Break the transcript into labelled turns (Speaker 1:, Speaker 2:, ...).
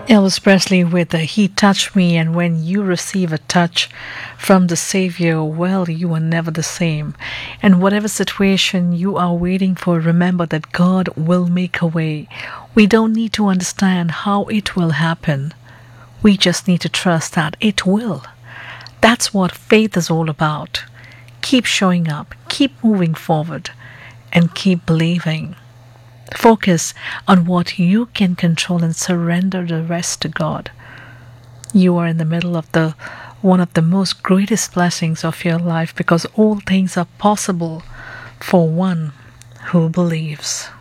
Speaker 1: Elvis Presley with He Touched Me, and when you receive a touch from the Savior, well, you are never the same. And whatever situation you are waiting for, remember that God will make a way. We don't need to understand how it will happen. We just need to trust that it will. That's what faith is all about. Keep showing up, keep moving forward, and keep believing. Focus on what you can control and surrender the rest to God. You are in the middle of the one of the most greatest blessings of your life, because all things are possible for one who believes.